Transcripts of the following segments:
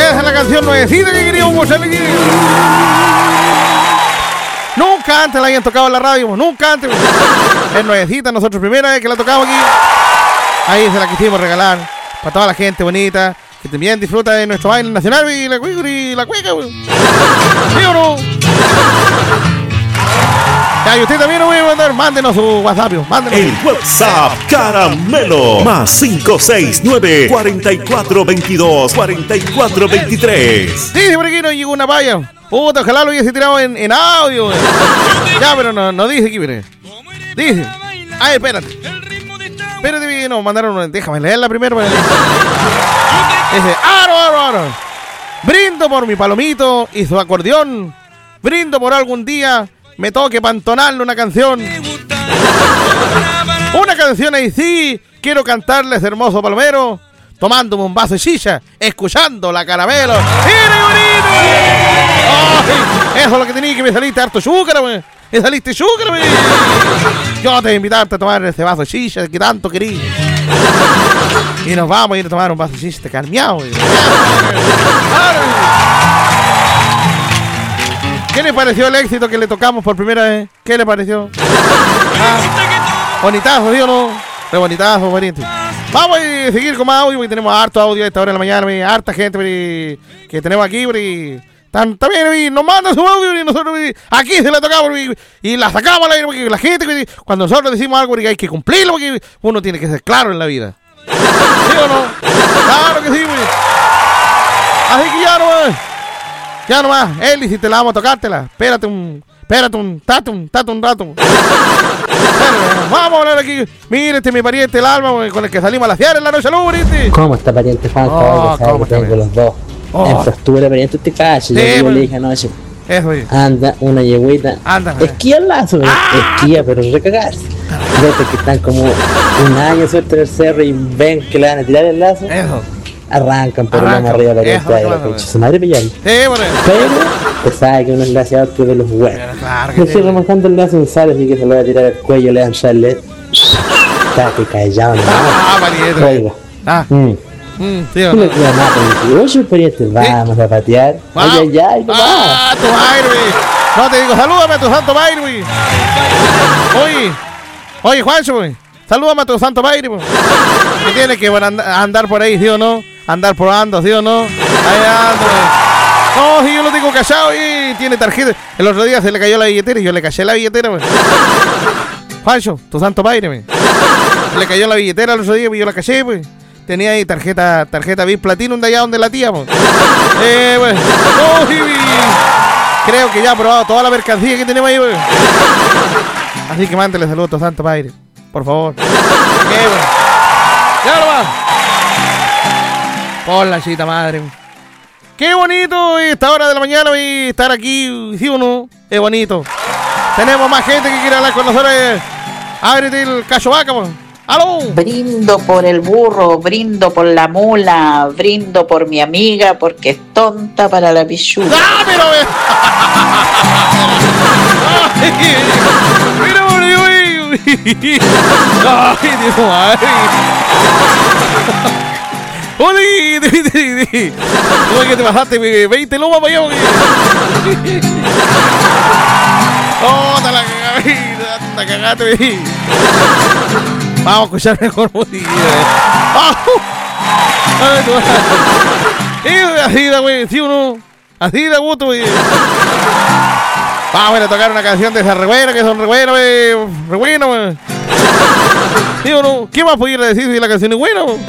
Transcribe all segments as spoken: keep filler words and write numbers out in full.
Esa es la canción nuevecita que queríamos mostrarle aquí. Nunca antes la habían tocado en la radio, nunca antes. Es nuevecita, nosotros primera vez que la tocamos aquí. Ahí se la quisimos regalar para toda la gente bonita que también disfruta de nuestro baile nacional y la cuica y la cuica. ¿Sí o no? Ya, y usted también nos voy a mandar, mándenos su WhatsApp, mándenos. El WhatsApp Caramelo más cinco seis nueve, cuatro cuatro dos dos, cuatro cuatro dos tres. Sí, por aquí no llegó una valla. Puta, ojalá lo hubiese tirado en, en audio. Ya, pero no, no dice aquí, mire. Dice. Ay, espérate. Espérate, no, mandaron. Déjame leerla primero. Dice, aro, aro, aro. Brindo por mi palomito y su acordeón. Brindo por algún día me toque pantonarle una canción. Una canción ahí sí. Quiero cantarles, hermoso palomero, tomándome un vaso de chicha, escuchando la Caramelo. ¡Mire, bonito! ¡Ay! Eso es lo que tenía, que me saliste harto chúcara, wey. Me saliste chúcara, wey. Yo te voy a invitarte a tomar ese vaso de chicha que tanto querí. Y nos vamos a ir a tomar un vaso de chicha calmeado, wey. ¿Qué le pareció el éxito que le tocamos por primera vez? ¿Qué le pareció? Ah, bonitazo, ¿sí o no? Re bonitazo, bonito. Vamos a seguir con más audio, porque tenemos harto audio a esta hora de la mañana, wey. Harta gente wey, que tenemos aquí, wey. También wey, nos manda su audio y nosotros wey, aquí se la tocamos wey, y la sacamos al aire, porque la gente, wey, cuando nosotros decimos algo wey, hay que cumplirlo, porque uno tiene que ser claro en la vida. ¿Sí o no? Claro que sí, wey. Así que ya no wey. Ya nomás, Eli, si te la vamos a tocártela. Espérate un, espérate un, tate un, tate un rato. Espérate, vamos a hablar aquí. Mire, este es mi pariente, el Alma, wey, con el que salimos a la fiera en la noche, luz, ¿viste? ¿Cómo está, pariente Juan? Oh, ¿Cómo está, tengo los dos? Oh. En postura, pariente, usted cacha. Yo Sí, digo, wey. le dije anoche. Eso, wey. Anda, una yegüita. Anda, wey. Esquía al lazo, wey. Ah. Esquía, pero recagarse. Desde que están como un año suelto del cerro y ven que le van a tirar el lazo. Eso. Arrancan por Arrancan. la arriba, pariente. Eso, Ahí, claro, la wey. coche. Su madre pillar. Sí, bueno. Pero, usted sabe que uno es glaciado que de los huevos. Claro que Me sí, estoy wey. remojando el lazo en sal, así que se lo voy a tirar al cuello, le van a echarle. Está que callado, ¿no? Ah, pariente. Oiga. Ah, Mm. mm, sí, Tú o no. le tiras nada, pariente. Oye, pariente, vamos a patear. Vamos. Ay, ay, ay, papá. Ah, tu madre, wey. No, te digo, salúdame a tu santo baile, wey. Oye, oye, Juancho, wey. Salúdame a tu santo baile, wey. Que tiene que bueno, and- andar por ahí, ¿sí o no? Andar probando, ¿sí o no? Ahí anda, wey. No, si yo lo tengo callado y tiene tarjeta. El otro día se le cayó la billetera y yo le caché la billetera, wey. Juancho, tu santo baile, wey. Le cayó la billetera el otro día y yo la caché, wey. Tenía ahí tarjeta, tarjeta V I P Platinum de allá donde la tía, wey. Eh, wey. No, sí, wey. Creo que ya ha probado toda la mercancía que tenemos ahí, wey. Así que mándale saludos a tu santo padre, por favor. ¿Qué, wey? Ya lo va. Por la chita madre. Qué bonito esta hora de la mañana y estar aquí, ¿sí o no? Es bonito. Tenemos más gente que quiere hablar con nosotros. eh. Ábrete el cacho vaca, wey. ¡Aló! Brindo por el burro, brindo por la mula, brindo por mi amiga porque es tonta para la pichuda. ¡Ah, pero ve! ¡Ay! ¡Mira, boludo! ¡Ay, Dios madre! ¡Oli! ¿Cómo es que te bajaste veinte lumas para allá? ¡Oh, te la cagaste! ¡Te cagaste! Vamos a escuchar mejor música. ¡Ay, tu madre! Así da, güey, ¿sí o no? Así da gusto, güey. Vamos a ir a tocar una canción de esas re buenas, que son re buenas, güey. Re buenas, güey. ¿Sí o no? ¿Qué más pudiera decir si la canción es buena, güey?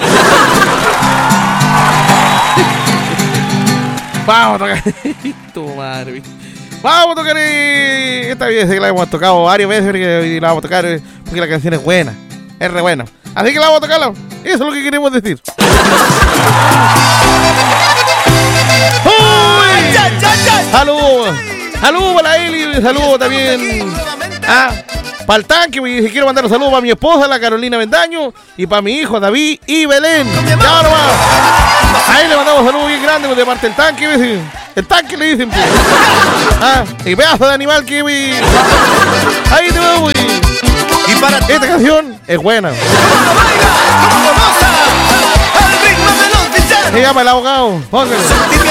Vamos a tocar. Tu madre, güey. Vamos a tocar. eh, Esta vez que la hemos tocado varias veces y la vamos a tocar eh, porque la canción es buena. Es re buena. Así que la vamos a tocarla. Eso es lo que queremos decir. ¡Uy! ¡Saludos! ¡Saludos para la Eli! ¡Saludos también! Ah, para el tanque. Y quiero mandar un saludo para mi esposa, la Carolina Bendaño, y para mi hijo David y Belén. ¡Ya nomás! Ahí le mandamos un saludo bien grande de parte del tanque. ¿Ves? El tanque le dicen. Pues. Ah, y pedazo de animal que. Wey. Ahí te veo, güey. Y para esta canción es buena. Se llama El Abogado. Póngale.